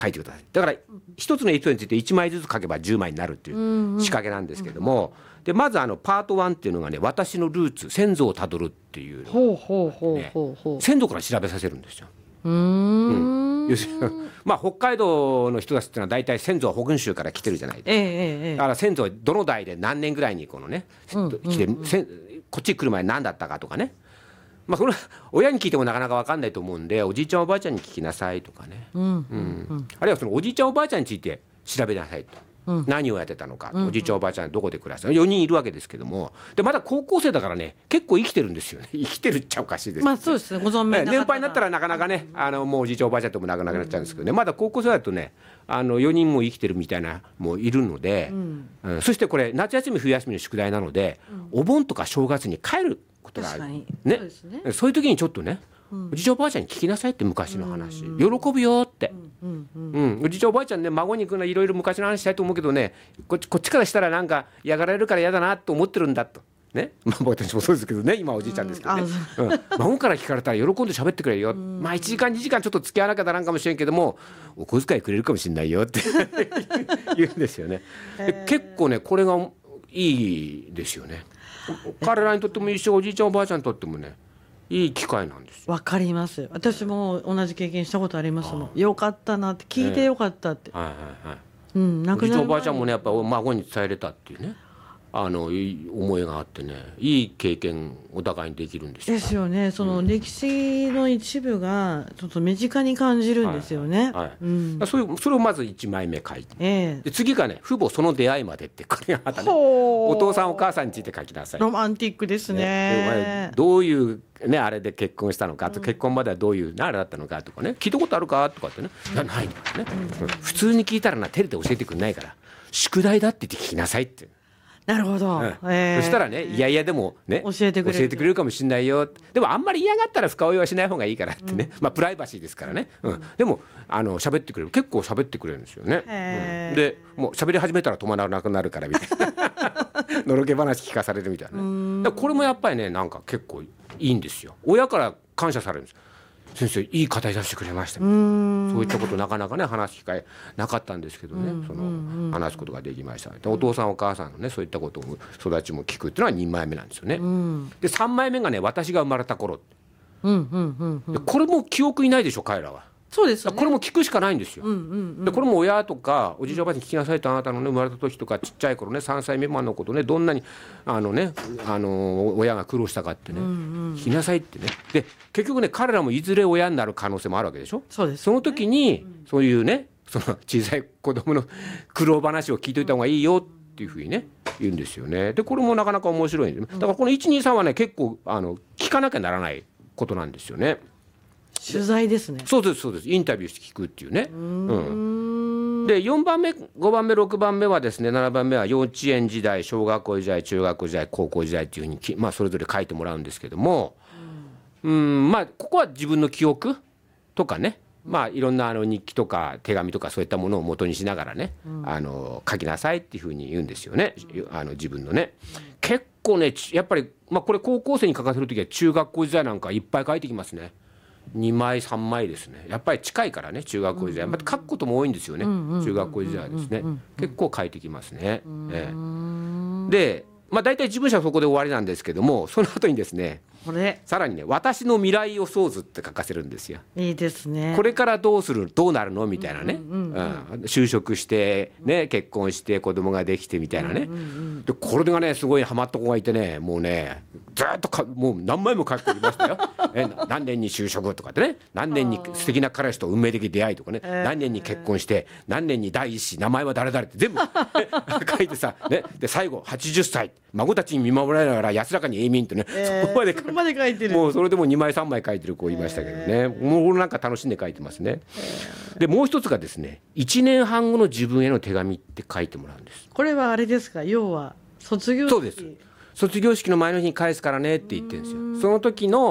書いてください。だから一つのエピソードについて1枚ずつ書けば10枚になるっていう仕掛けなんですけども、でまずパート1っていうのがね、私のルーツ、先祖をたどるっていうの、先祖から調べさせるんですよ。要するにまあ北海道の人たちっていうのは大体先祖は北群州から来てるじゃないですか。だから先祖はどの代で何年ぐらいにこのね来て、こっち来る前何だったかとかね、まあこれ親に聞いてもなかなか分かんないと思うんで、おじいちゃんおばあちゃんに聞きなさいとかね、あるいはそのおじいちゃんおばあちゃんについて調べなさいと。何をやってたのか、おじいちゃんおばあちゃんどこで暮らしたの、4人いるわけですけども、でまだ高校生だからね結構生きてるんですよね。生きてるっちゃおかしいですけど、 まあそうですね、ご存命年配になったらなかなかねもうおじいちゃんおばあちゃんともなくなっちゃうんですけどね、まだ高校生だとね4人も生きてるみたいなもいるので、そしてこれ夏休み冬休みの宿題なので、お盆とか正月に帰ることがあるね。そういう時にちょっとね、おじいちゃんおばあちゃんに聞きなさいって、昔の話、喜ぶよって、おじいちゃんおばあちゃんね、孫に行くのはいろいろ昔の話したいと思うけどね、こっちからしたらなんか嫌がられるから嫌だなと思ってるんだとね、まあ僕たちもそうですけどね、今おじいちゃんですけどね、孫から聞かれたら喜んで喋ってくれるよ、まあ1時間2時間ちょっと付き合わなきゃならんかもしれんけども、お小遣いくれるかもしれないよって言うんですよね。結構ねこれがいいですよね。彼らにとってもいいし、おじいちゃんおばあちゃんにとってもねいい機会なんですよ。 わかります。私も同じ経験したことありますもん。よかったなって、聞いてよかったって、 おじいちゃんおばあちゃんもねやっぱ孫に伝えれたっていうね思いがあってね、いい経験お互いにできるんですよ。 ですよね。その歴史の一部がちょっと身近に感じるんですよね。 それをまず1枚目書いて、で次がね、父母その出会いまでって、これがまたね、お父さんお母さんについて書きなさい。 ロマンティックですね。 どういうねあれで結婚したのかと、結婚まではどういうあれだったのかとかね、聞いたことあるかとかってね、ないとかね、普通に聞いたらな照れて教えてくれないから、宿題だって言って聞きなさいって。 なるほど、 そしたらね、いやいやでもね教えてくれるかもしれないよ。でもあんまり嫌がったら深追いはしない方がいいからってね、まあプライバシーですからね、でも喋ってくれる、結構喋ってくれるんですよね。でもう喋り始めたら止まらなくなるからみたいなのろけ話聞かされるみたいなね。これもやっぱりねなんか結構いいんですよ。親から感謝されるんです。先生いい語り出してくれました。そういったことなかなかね話す機会なかったんですけどね、その話すことができました。でお父さんお母さんのねそういったことも育ちも聞くっていうのは2枚目なんですよね。で3枚目がね、私が生まれた頃。でこれも記憶にないでしょ彼らは。 そうですね、 これも聞くしかないんですよ。でこれも親とかおじいちゃんおばあちゃんに聞きなさいと、あなたのね生まれた時とかちっちゃい頃ね3歳未満のことね、どんなに親が苦労したかってね、聞きなさいってね。で結局ね彼らもいずれ親になる可能性もあるわけでしょ。 そうです、 その時にそういうねその小さい子供の苦労話を聞いといた方がいいよっていうふうにね言うんですよね。でこれもなかなか面白いんです。だからこの 1,2,3 はね結構聞かなきゃならないことなんですよね。 取材ですね。 そうですそうです、インタビューして聞くっていうね。で4番目5番目6番目はですね、7番目は幼稚園時代、小学校時代、中学校時代、高校時代っていうふうにまあそれぞれ書いてもらうんですけども、まあここは自分の記憶とかね、まあいろんな日記とか手紙とかそういったものを元にしながらね、書きなさいっていうふうに言うんですよね。自分のね、結構ねやっぱり、まあ、これ高校生に書かせる時は中学校時代なんかいっぱい書いてきますね。2枚3枚ですね。やっぱり近いからね、中学校時代また書くことも多いんですよね。中学校時代はですね結構書いてきますね。でまあ大体自分史はそこで終わりなんですけども、その後にですねさらにね、私の未来予想図って書かせるんですよ。 いいですね。 これからどうなるのみたいなね、就職してね、結婚して子供ができてみたいなね。でこれがねすごいハマった子がいてね、もうねずっともう何枚も書いておりましたよ。何年に就職とかってね、何年に素敵な彼氏と運命的出会いとかね、何年に結婚して何年に第一子、名前は誰々って全部書いてさ、ね、で最後80歳孫たちに見守られながら安らかに永眠ってね、そこまで書いてる。 もうそれでも2枚3枚書いてる子いましたけどね、もうなんか楽しんで書いてますね。でもう一つがですね、1年半後の自分への手紙って書いてもらうんです。 これはあれですか、要は卒業式。 そうです、卒業式の前の日に返すからねって言ってるんですよ。その時の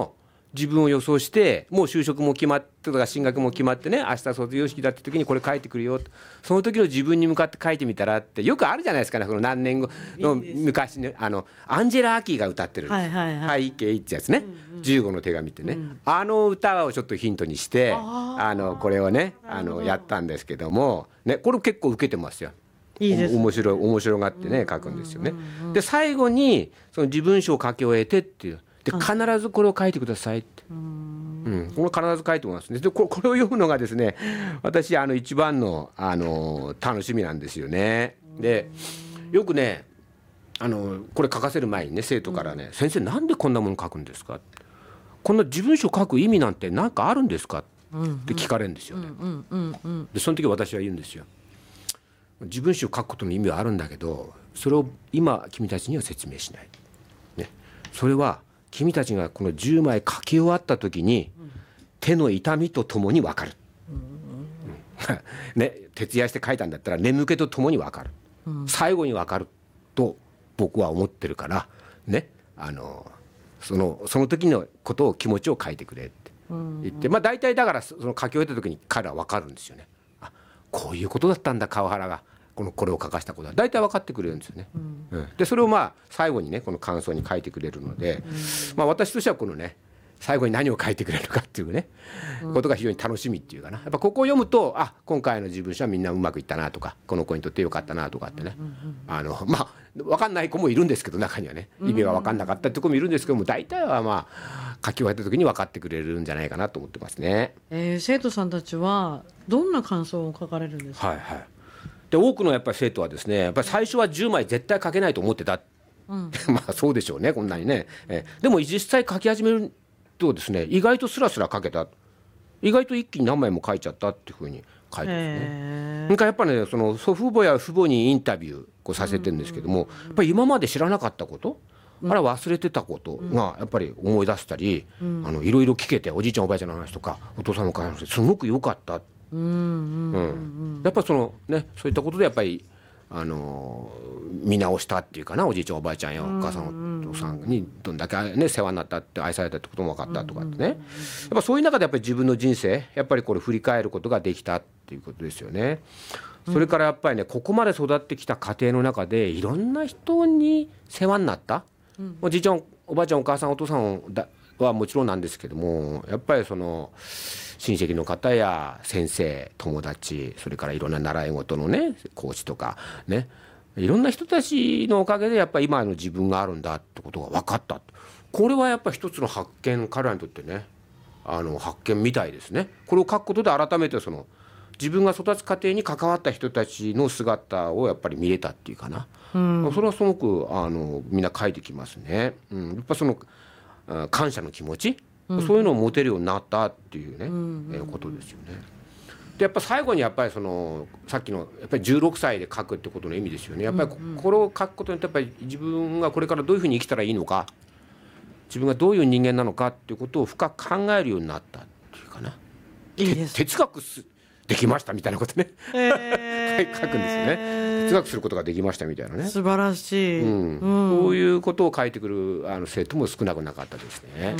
自分を予想してもう就職も決まってとか進学も決まってね、明日卒業式だって時にこれ書いてくるよと、その時の自分に向かって書いてみたらってよくあるじゃないですかね。この何年後の昔ね、アンジェラ・アキーが歌ってる「背景」ってやつね、15の手紙ってね、あの歌をちょっとヒントにしてこれをねやったんですけどもね、これ結構受けてますよ。 いいですね。 面白がってね書くんですよね。で最後にその自文章を書き終えてっていうで、必ずこれを書いてくださいって、これ必ず書いてもらうんですね。でこれを読むのがですね、私一番の楽しみなんですよね。でよくねこれ書かせる前にね、生徒からね、先生なんでこんなもの書くんですか、こんな自文章書く意味なんて何かあるんですかって聞かれるんですよね。でその時私は言うんですよ。自文章を書くことの意味はあるんだけど、それを今君たちには説明しない、ね、それは君たちがこの10枚書き終わった時に手の痛みとともに分かる、ね、徹夜して書いたんだったら眠気とともに分かる、最後に分かると僕は思ってるからね、その時のことを気持ちを書いてくれって言って、大体だからその書き終えた時に彼は分かるんですよね。あ、こういうことだったんだ、川原がこれを書かしたことは大体分かってくれるんですよね。でそれを最後にねこの感想に書いてくれるので、私としてはこのね最後に何を書いてくれるかっていうね、ことが非常に楽しみっていうかな。やっぱここを読むと今回の自分史はみんなうまくいったなとか、この子にとってよかったなとかってね、分かんない子もいるんですけど、中にはね意味が分かんなかったって子もいるんですけども、大体は書き終えた時に分かってくれるんじゃないかなと思ってますね。 生徒さんたちはどんな感想を書かれるんですか。 で多くのやっぱり生徒はですね、やっぱり最初は10枚絶対書けないと思ってた、そうでしょうね、こんなにね、でも実際書き始めるとですね、意外とスラスラ書けた、意外と一気に何枚も書いちゃったっていうふうに書いてますね。なんかやっぱね、その祖父母や父母にインタビューさせてるんですけども、やっぱり今まで知らなかったこと、あれは忘れてたことがやっぱり思い出したり、いろいろ聞けて、おじいちゃんおばあちゃんの話とかお父さんの話すごく良かった、やっぱりそういったことでやっぱり見直したっていうかな、おじいちゃんおばあちゃんやお母さんお父さんにどんだけ、世話になったって愛されたってことも分かったとかってね、やっぱそういう中でやっぱり自分の人生やっぱりこれ振り返ることができたっていうことですよね。それからやっぱりね、ここまで育ってきた家庭の中でいろんな人に世話になった、おじいちゃんおばあちゃんお母さんお父さんはもちろんなんですけども、やっぱりその親戚の方や先生友達、それからいろんな習い事のね講師とかね、いろんな人たちのおかげでやっぱり今の自分があるんだってことが分かった。これはやっぱり一つの発見、彼らにとってね発見みたいですね。これを書くことで改めてその自分が育つ過程に関わった人たちの姿をやっぱり見れたっていうかな、それはすごくみんな書いてきますね。やっぱその感謝の気持ち、そういうのを持てるようになったっていうね、ことですよね。でやっぱ最後にやっぱりそのさっきのやっぱり16歳で書くってことの意味ですよね。やっぱりこれを書くことによってやっぱり自分がこれからどういうふうに生きたらいいのか、自分がどういう人間なのかっていうことを深く考えるようになったっていうかな。 いいです。 哲学できましたみたいなことね、書くんですよね。哲学することができましたみたいなね。 素晴らしい、 そういうことを書いてくる生徒も少なくなかったですね。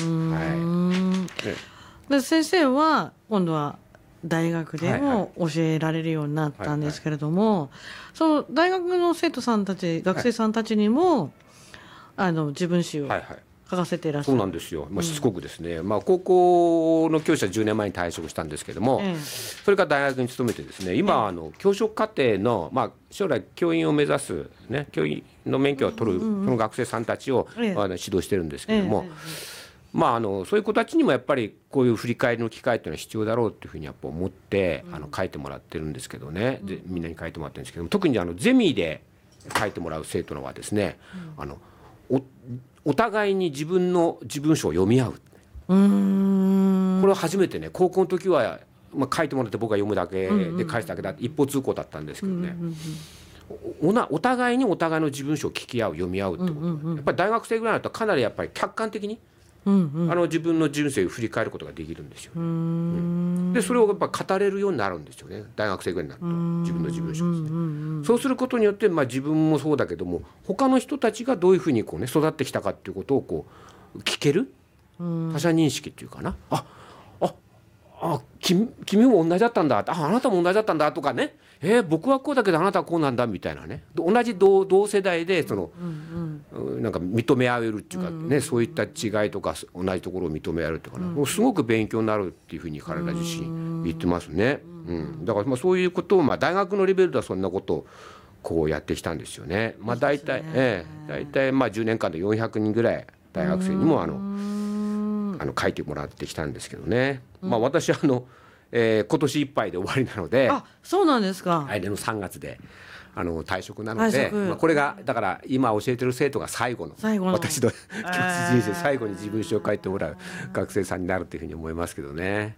で先生は今度は大学でも教えられるようになったんですけれども、その大学の生徒さんたち、学生さんたちにも、自分史を書かせていらっしゃる。 そうなんですよ、しつこくですね、高校の教師は10年前に退職したんですけども、それから大学に勤めてですね、今教職課程の、将来教員を目指す、教員の免許を取る、その学生さんたちを、指導してるんですけども、そういう子たちにもやっぱりこういう振り返りの機会というのは必要だろうというふうにやっぱ思って、書いてもらってるんですけどね、でみんなに書いてもらってるんですけども、特にゼミで書いてもらう生徒のはですね、お互いに自分の自文書を読み合う。これは初めてね、高校の時は、書いてもらって僕が読むだけで返すだけだって一方通行だったんですけどね、お互いにお互いの自文書を聞き合う、読み合うってこと、やっぱり大学生ぐらいだとかなりやっぱり客観的に自分の人生を振り返ることができるんですよ。でそれをやっぱ語れるようになるんですよね、大学生ぐらいになると自分の自分史ですね。そうすることによって、自分もそうだけども他の人たちがどういうふうに育ってきたかっていうことを聞ける、 他者認識っていうかな、君も同じだったんだ、あなたも同じだったんだとかね、僕はこうだけどあなたはこうなんだみたいなね、同じ同世代でなんか認め合えるっていうかね、そういった違いとか同じところを認め合えるっていうかな、もうすごく勉強になるっていうふうに彼ら自身言ってますね。だからそういうことを大学のレベルではそんなことをこうやってきたんですよね。大体10年間で400人ぐらい大学生にも書いてもらってきたんですけどね。私は今年いっぱいで終わりなので、 そうなんですか。 来年の3月で退職なので、これがだから今教えてる生徒が最後の私の教師人生最後に自分史を書いてもらう学生さんになるというふうに思いますけどね。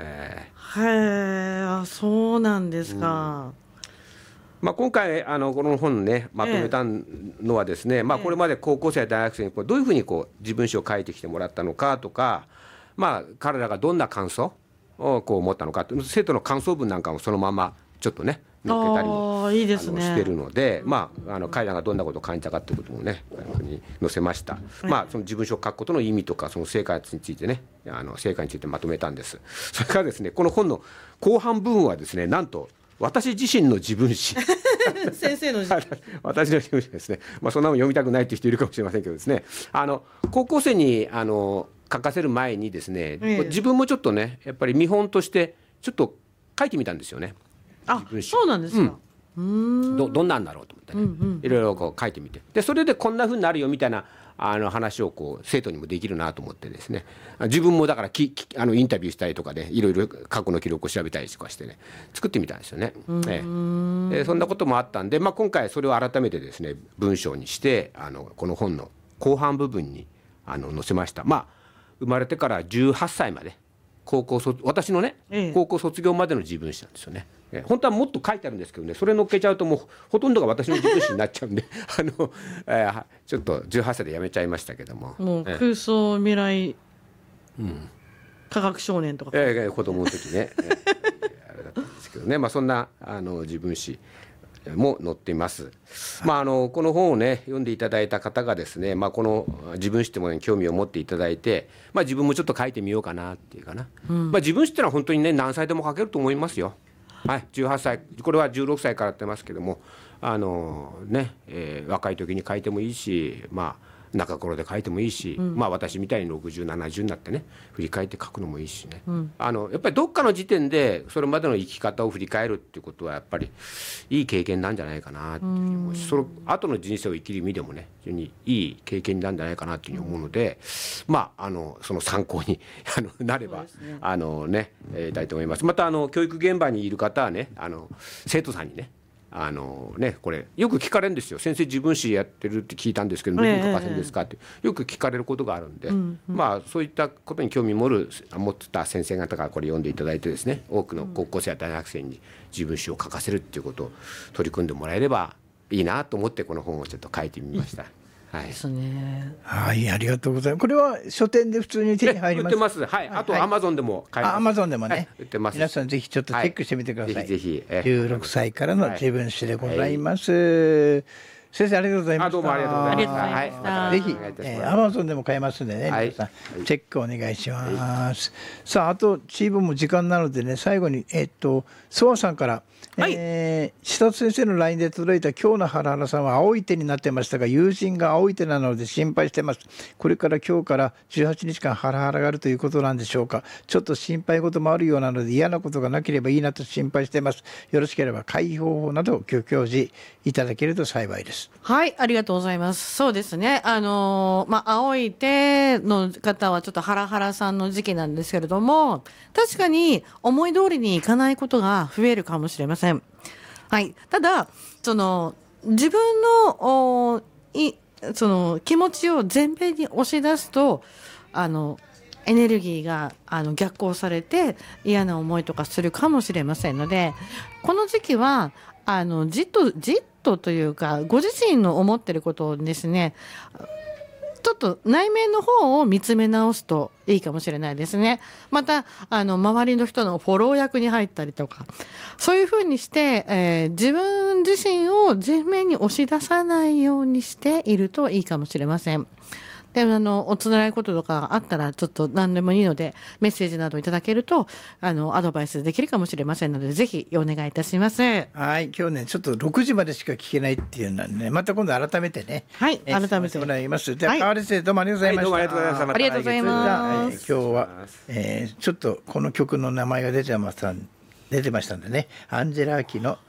そうなんですか。 今回この本ねまとめたのはですね、これまで高校生や大学生にどういうふうに自分史を書いてきてもらったのかとか、彼らがどんな感想を持ったのかって、生徒の感想文なんかもそのままちょっとね載っけたりもいいですね、 してるので、彼らがどんなことを感じたかということもねに載せました。その自分史を書くことの意味とかその成果についてね成果についてまとめたんです。それからですね、この本の後半部分はですね、なんと私自身の自分史先生の私の自分史ですね。そんなの読みたくないっていう人いるかもしれませんけどですね、高校生に書かせる前にですね、自分もちょっとねやっぱり見本としてちょっと書いてみたんですよね。 そうなんですか。 どんなんだろうと思ってね、いろいろ書いてみて、でそれでこんな風になるよみたいな話を生徒にもできるなと思ってですね、自分もだからインタビューしたりとかでいろいろ過去の記録を調べたりとかしてね作ってみたんですよね。でそんなこともあったんで、今回それを改めてですね文章にしてこの本の後半部分に載せました。生まれてから18歳まで私のね高校卒業までの自分史なんですよね。本当はもっと書いてあるんですけどね、それ載っけちゃうともうほとんどが私の自分史になっちゃうんでちょっと18歳でやめちゃいましたけども、 もう空想未来、科学少年とか、 子供の時ねあれだったんですけどね、そんな自分史も載っています。この本をね読んでいただいた方がですね、この自分史ってものに興味を持っていただいて、自分もちょっと書いてみようかなっていうかな、自分史ってのは本当にね何歳でも書けると思いますよ。18歳、これは16歳からやってますけども若い時に書いてもいいし、中頃で書いてもいいし、私みたいに60、70になってね振り返って書くのもいいしね、やっぱりどっかの時点でそれまでの生き方を振り返るっていうことはやっぱりいい経験なんじゃないかなっていうふうに思うし、その後の人生を生きる意味でもね非常にいい経験なんじゃないかなっていうふうに思うので、その参考になればたいと思います。また教育現場にいる方はね生徒さんにねこれよく聞かれるんですよ。先生自分史やってるって聞いたんですけどどういうふうに書かせるんですかってよく聞かれることがあるんで、そういったことに興味持った先生方がこれ読んでいただいてですね、多くの高校生や大学生に自分史を書かせるっていうことを取り組んでもらえればいいなと思ってこの本をちょっと書いてみました。 ですね。 ありがとうございます。これは書店で普通に手に入ります。 売ってます。あとアマゾンでも買えます。 アマゾンでもね、 売ってます。 皆さんぜひちょっとチェックしてみてください。 ぜひ 16歳からの自分史でございます。先生ありがとうございました。 どうもありがとうございました。ぜひアマゾンでも買えますんでね、皆さんチェックお願いします。さああとチームも時間なのでね、最後にソワさんから。千里先生の LINE で届いた今日のハラハラさんは青い手になってましたが、友人が青い手なので心配してます。これから今日から18日間ハラハラがあるということなんでしょうか。ちょっと心配事もあるようなので嫌なことがなければいいなと心配してます。よろしければ回避方法などご教示いただけると幸いです。 はい、ありがとうございます。そうですね、青い手の方はちょっとハラハラさんの時期なんですけれども、確かに思い通りにいかないことが増えるかもしれません。はい、ただ自分の気持ちを前面に押し出すとエネルギーが逆行されて嫌な思いとかするかもしれませんので、この時期はじっとというかご自身の思ってることをですねちょっと内面の方を見つめ直すといいかもしれないですね。また周りの人のフォロー役に入ったりとか、そういうふうにして、自分自身を前面に押し出さないようにしているといいかもしれません。 でおつらいこととかあったらちょっと何でもいいのでメッセージなどいただけるとアドバイスできるかもしれませんので、ぜひお願いいたします。 はい、今日ねちょっと6時までしか聞けないっていうのはね、また今度改めてね、 はい、改めてもらいます。じゃあ、川原先生どうもありがとうございました。 はい、どうもありがとうございました。 ありがとうございます。 じゃあ、今日は、ちょっとこの曲の名前が出てましたんでね、アンジェラ・アキの